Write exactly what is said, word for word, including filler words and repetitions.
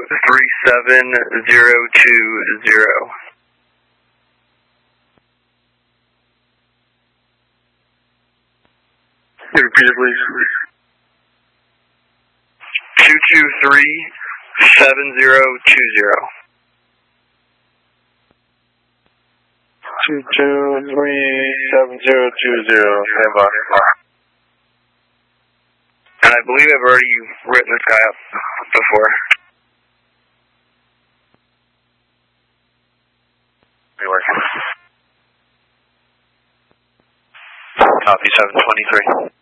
three seven zero two zero. Repeat, please. Two two three seven zero two zero. Two two three seven zero two zero. Stand by. And I believe I've already written this guy up before. Anyway. Copy seven twenty-three.